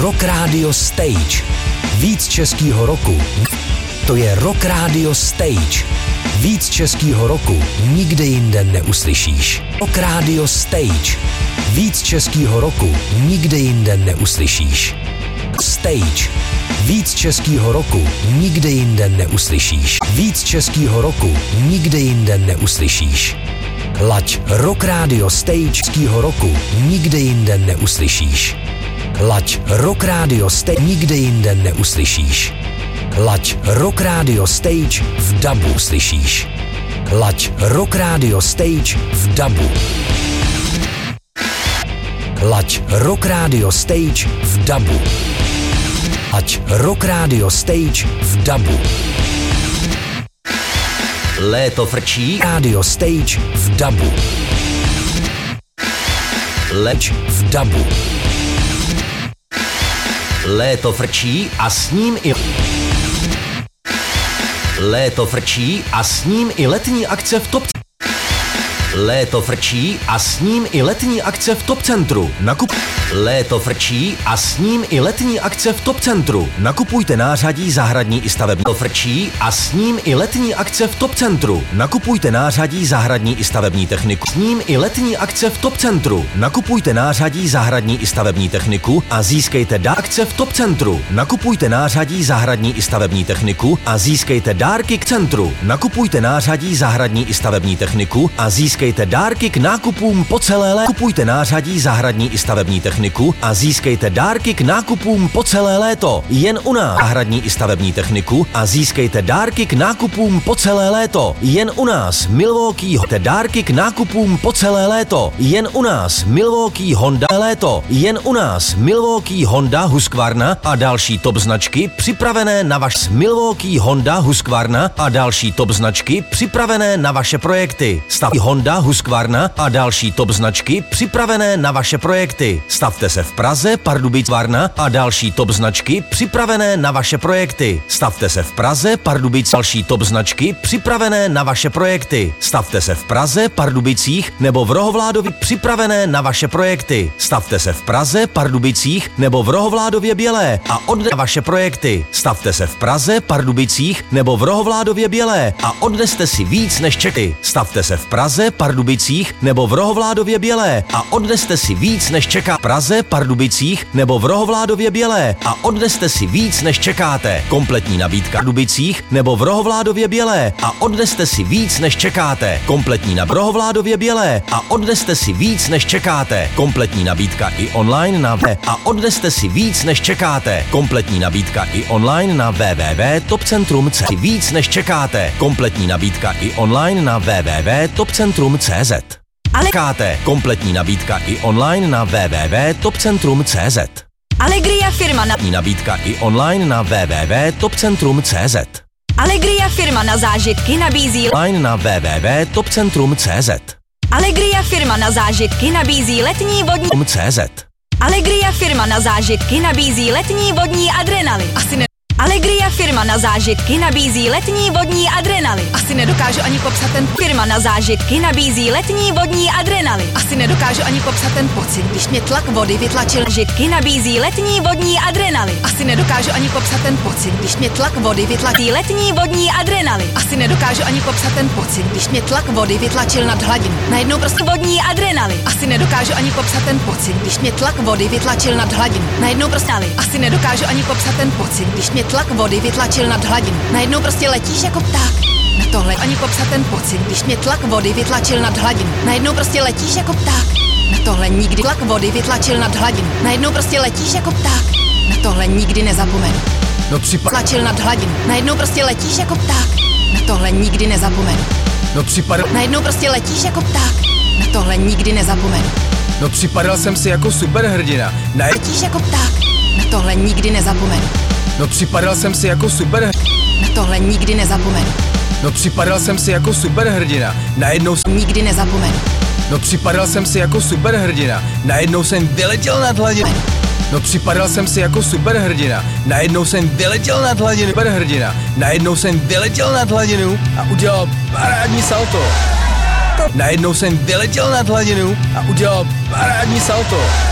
Rock Radio Stage. Víc českýho roku. To je Rock Radio Stage. Víc českýho roku nikde jinde neuslyšíš. Rock Radio Stage. Víc českýho roku nikde jinde neuslyšíš. Stage. Víc českýho roku nikde jinde neuslyšíš. Víc českýho roku nikde jinde neuslyšíš. Laď Rock Radio Stage českýho roku nikde jinde neuslyšíš. Laď Rock Radio Stage nikde jinde neuslyšíš. Laď Rock Radio Stage v dabu slyšíš. Laď Rock Radio Stage v dabu. Laď Rock Radio Stage v dabu. Laď Rock Radio Stage v dabu. Léto frčí. Radio Stage v dabu. Leč v dabu. Léto frčí a s ním i... Léto frčí a s ním i letní akce v Top... Léto frčí a s ním i letní akce v Top Centru. Léto frčí a s ním i letní akce v Top Centru. Nakupujte nářadí zahradní i stavební. Léto frčí a s ním i letní akce v Top Centru. Nakupujte nářadí zahradní i stavební techniku. S ním i letní akce v Top Centru. Nakupujte nářadí zahradní i stavební techniku a získejte akce v Top Centru. Nakupujte nářadí zahradní i stavební techniku a získejte dárky k centru. Nakupujte nářadí zahradní i stavební techniku a získejte dárky k nákupům po celé léto. Kupujte nářadí zahradní i stavební techniku a získejte dárky k nákupům po celé léto. Jen u nás. Zahradní i stavební techniku a získejte dárky k nákupům po celé léto. Jen u nás Milwaukee. Dárky k nákupům po celé léto. Jen u nás Milwaukee Honda léto. Jen u nás Milwaukee Honda Husqvarna a další top značky připravené na vaš Milwaukee Honda Husqvarna a další top značky připravené na vaše projekty. Stav Honda Husqvarna a další top značky připravené na vaše projekty. Stavte se v Praze, Pardubic, Varna a další top značky připravené na vaše projekty. Stavte se v Praze, Pardubic, další top značky připravené na vaše projekty. Stavte se v Praze, Pardubicích nebo v Rohovládově připravené na vaše projekty. Stavte se v Praze, Pardubicích nebo v Rohovládově Bělé a odneste vaše projekty. Stavte se v Praze, Pardubicích nebo v Rohovládově Bělé a odneste si víc než čeky. Stavte se v Praze, Pardubicích nebo v Rohovládově Bělé a odneste si víc než čeká. Praze, Pardubicích nebo v Rohovládově Bělé a odneste si víc než čekáte. Kompletní nabídka v Pardubicích nebo v Rohovládově Bělé a odneste si víc než čekáte. Kompletní nabídka v Rohovládově Bělé a odneste si víc než čekáte. Kompletní nabídka i online na a odneste si víc než čekáte. Kompletní nabídka i online na www.topcentrum.cz. Víc než čekáte. Kompletní nabídka i online na www.topcentrum.cz. Ale kompletní nabídka i online na www.topcentrum.cz. Allegria firma na nabídka i online na www.topcentrum.cz. Allegria firma na zážitky nabízí online na www.topcentrum.cz. Allegria firma na zážitky nabízí letní vodní CZ. Allegria firma na zážitky nabízí letní vodní adrenalin. Allegria firma na zážitky nabízí letní vodní adrenalin. Asi nedokážu ani popsat ten Firma na zážitky nabízí letní vodní adrenalin. Asi nedokážu ani popsat ten pocit, když mě tlak vody vytlačil. Zážitky nabízí letní vodní adrenalin. Asi nedokážu ani popsat ten pocit, když mě tlak vody vytlačil. Letní vodní adrenalin. Asi nedokážu ani popsat ten pocit, když mě tlak vody vytlačil nad hladinu. Najednou prostě Vodní adrenalin. asi nedokážu ani popsat ten pocit, když mě tlak vody vytlačil nad hladinu. Najednou prostě asi nedokážu ani popsat ten pocit, když mě tlak vody vytlačil nad hladinu. Najednou prostě letíš jako pták. Na tohle ani popsat ten pocit, když mě tlak vody vytlačil nad hladinu. Najednou prostě letíš jako pták. Na tohle nikdy tlak vody vytlačil nad hladinu. Najednou prostě letíš jako pták. Na tohle nikdy nezapomenu. No Tlačil nad hladinu. Najednou prostě letíš jako pták. Na tohle nikdy nezapomenu. No připadal. Najednou prostě letíš jako pták. Na tohle nikdy nezapomenu. No připadal jsem si jako superhrdina. Letíš jako pták. Na tohle nikdy nezapomenu. No připadal jsem si jako Na tohle nikdy nezapomenu. No připadal jsem si jako superhrdina. Najednou Nikdy nezapomenu. No připadal jsem si jako superhrdina. Najednou jsem vyletěl nad hladinu. No připadal jsem si jako superhrdina. Najednou jsem vyletěl nad hladinu. Superhrdina. Najednou jsem vyletěl nad hladinu a udělal parádní salto. Najednou jsem vyletěl nad hladinu a udělal parádní salto.